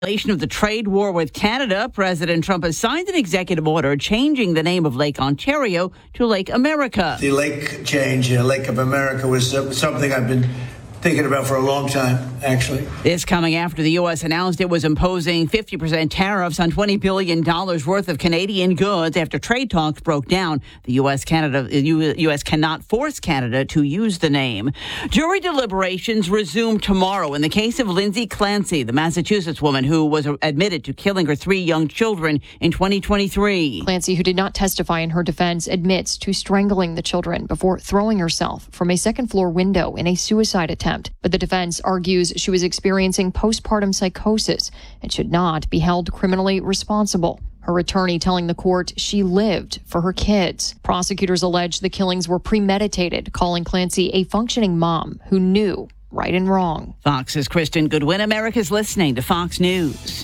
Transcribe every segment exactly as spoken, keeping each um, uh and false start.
Of the trade war with Canada, President Trump has signed an executive order changing the name of Lake Ontario to Lake America. The lake change, uh, Lake of America, was uh, something I've been thinking about for a long time, actually. This coming after the U S announced it was imposing fifty percent tariffs on twenty billion dollars worth of Canadian goods after trade talks broke down. The U S Canada, U S cannot force Canada to use the name. Jury deliberations resume tomorrow in the case of Lindsay Clancy, the Massachusetts woman who was admitted to killing her three young children in twenty twenty-three. Clancy, who did not testify in her defense, admits to strangling the children before throwing herself from a second-floor window in a suicide attempt. But the defense argues she was experiencing postpartum psychosis and should not be held criminally responsible. Her attorney telling the court she lived for her kids. Prosecutors allege the killings were premeditated, calling Clancy a functioning mom who knew right and wrong. Fox's Kristen Goodwin. America's listening to Fox News.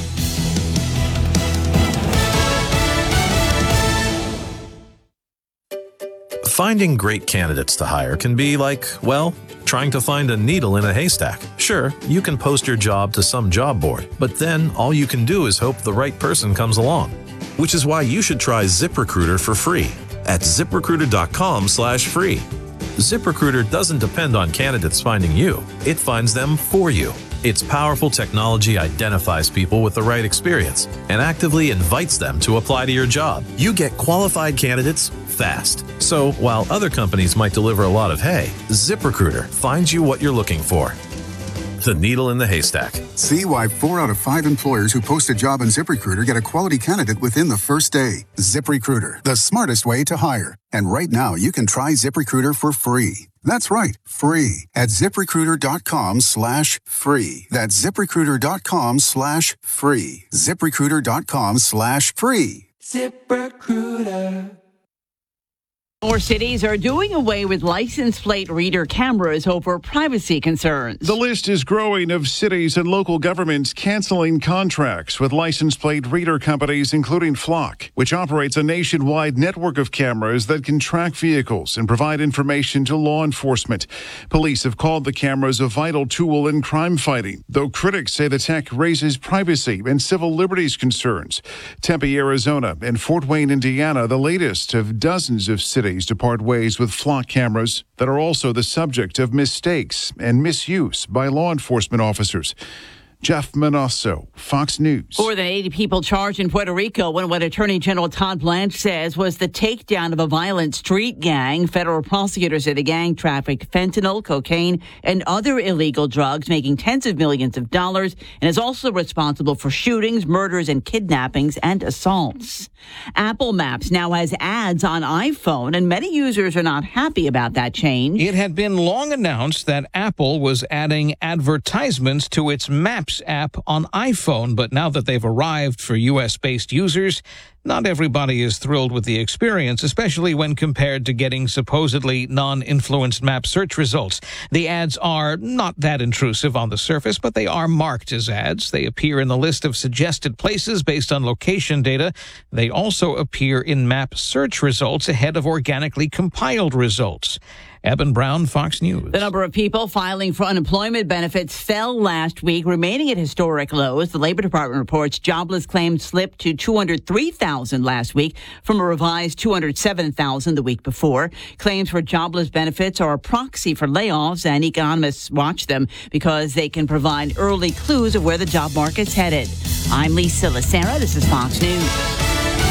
Finding great candidates to hire can be like, well, trying to find a needle in a haystack. Sure, you can post your job to some job board, but then all you can do is hope the right person comes along. Which is why you should try ZipRecruiter for free at ZipRecruiter.com slash free. ZipRecruiter doesn't depend on candidates finding you. It finds them for you. Its powerful technology identifies people with the right experience and actively invites them to apply to your job. You get qualified candidates fast. So while other companies might deliver a lot of hay, ZipRecruiter finds you what you're looking for. The needle in the haystack. See why four out of five employers who post a job on ZipRecruiter get a quality candidate within the first day. ZipRecruiter, the smartest way to hire. And right now, you can try ZipRecruiter for free. That's right, free at ZipRecruiter.com slash free. That's ZipRecruiter.com slash free. ZipRecruiter.com slash free. ZipRecruiter. More cities are doing away with license plate reader cameras over privacy concerns. The list is growing of cities and local governments canceling contracts with license plate reader companies, including Flock, which operates a nationwide network of cameras that can track vehicles and provide information to law enforcement. Police have called the cameras a vital tool in crime fighting, though critics say the tech raises privacy and civil liberties concerns. Tempe, Arizona, and Fort Wayne, Indiana, the latest of dozens of cities to part ways with Flock cameras that are also the subject of mistakes and misuse by law enforcement officers. Jeff Manasso, Fox News. More than eighty people charged in Puerto Rico when what Attorney General Todd Blanche says was the takedown of a violent street gang. Federal prosecutors say the gang trafficked fentanyl, cocaine, and other illegal drugs, making tens of millions of dollars, and is also responsible for shootings, murders, and kidnappings and assaults. Apple Maps now has ads on iPhone, and many users are not happy about that change. It had been long announced that Apple was adding advertisements to its Maps app on iPhone, but now that they've arrived for U S-based users, not everybody is thrilled with the experience, especially when compared to getting supposedly non-influenced map search results. The ads are not that intrusive on the surface, but they are marked as ads. They appear in the list of suggested places based on location data. They also appear in map search results ahead of organically compiled results. Eben Brown, Fox News. The number of people filing for unemployment benefits fell last week, remaining at historic lows. The Labor Department reports jobless claims slipped to two hundred three thousand last week from a revised two hundred seven thousand the week before. Claims for jobless benefits are a proxy for layoffs, and economists watch them because they can provide early clues of where the job market's headed. I'm Lisa Lacera. This is Fox News.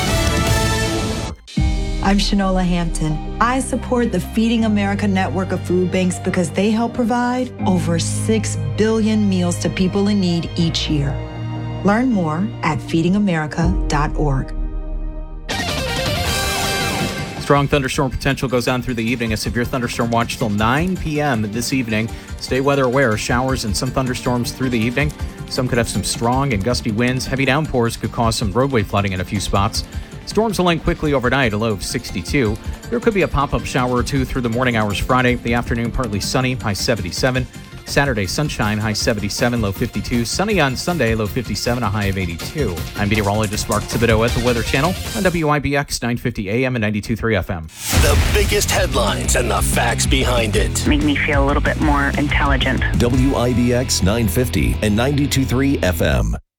I'm Shanola Hampton. I support the Feeding America network of food banks because they help provide over six billion meals to people in need each year. Learn more at feeding america dot org. Strong thunderstorm potential goes on through the evening. A severe thunderstorm watch till nine p.m. this evening. Stay weather aware. Showers and some thunderstorms through the evening. Some could have some strong and gusty winds. Heavy downpours could cause some roadway flooding in a few spots. Storms will end quickly overnight, a low of sixty-two. There could be a pop-up shower or two through the morning hours Friday. The afternoon, partly sunny, high seventy-seven. Saturday, sunshine, high seventy-seven, low fifty-two. Sunny on Sunday, low fifty-seven, a high of eighty-two. I'm meteorologist Mark Thibodeau at the Weather Channel on W I B X nine fifty A M and ninety-two point three F M. The biggest headlines and the facts behind it. Make me feel a little bit more intelligent. W I B X nine fifty and ninety-two point three F M.